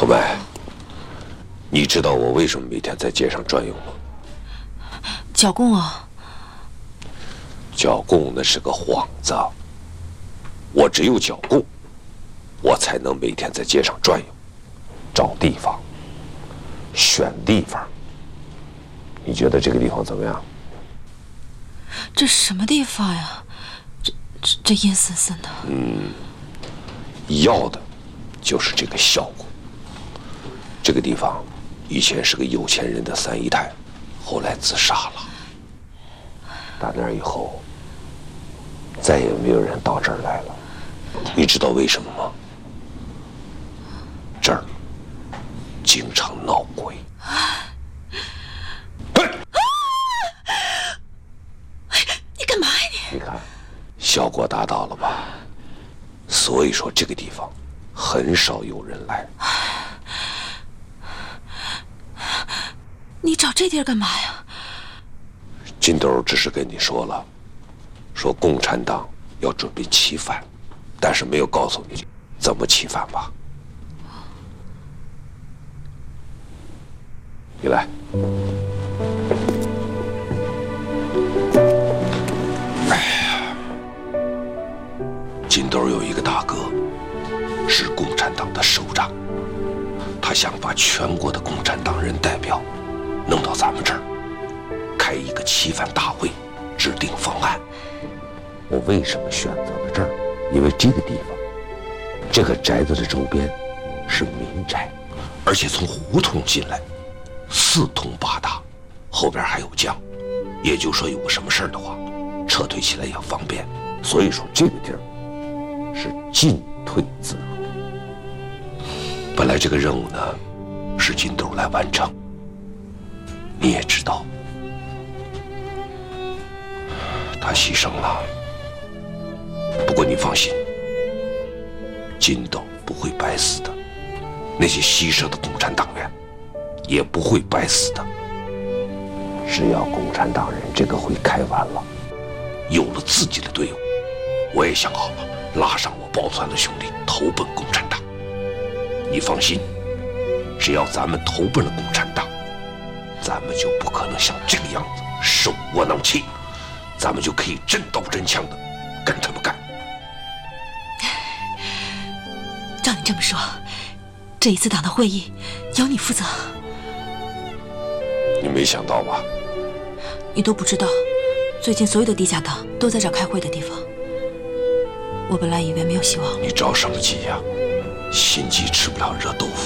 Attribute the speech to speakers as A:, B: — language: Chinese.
A: 红梅，你知道我为什么每天在街上转悠吗？
B: 剿共啊！
A: 剿共那是个幌子，我只有剿共，我才能每天在街上转悠，找地方，选地方。你觉得这个地方怎么样？
B: 这什么地方呀？这阴森森的。
A: 要的就是这个效果。这个地方以前是个有钱人的三姨太，后来自杀了。打那以后，再也没有人到这儿来了。你知道为什么吗？这儿经常闹鬼。
B: 你干嘛呀你？
A: 你看，效果达到了吧？所以说这个地方很少有人来。
B: 你找这地儿干嘛呀？
A: 金斗只是跟你说了，说共产党要准备起反，但是没有告诉你怎么起反吧？你来。金斗有一个大哥，是共产党的首长，他想把全国的共产党人代表弄到咱们这儿，开一个起反大会，制定方案。我为什么选择了这儿？因为这个地方，这个宅子的周边是民宅，而且从胡同进来，四通八达，后边还有江，也就是说有个什么事儿的话，撤退起来也方便。所以说这个地儿是进退自如。本来这个任务呢，是金斗来完成。你也知道，他牺牲了。不过你放心，金斗不会白死的，那些牺牲的共产党员也不会白死的。只要共产党人这个会开完了，有了自己的队伍，我也想好了，拉上我抱团的兄弟投奔共产党。你放心，只要咱们投奔了共产党，咱们就不可能像这个样子手窝囊气，咱们就可以真刀真枪的跟他们干。
B: 照你这么说，这一次党的会议由你负责？
A: 你没想到吧？
B: 你都不知道，最近所有的地下党都在找开会的地方。我本来以为没有希望。
A: 你着什么急呀？心急吃不了热豆腐。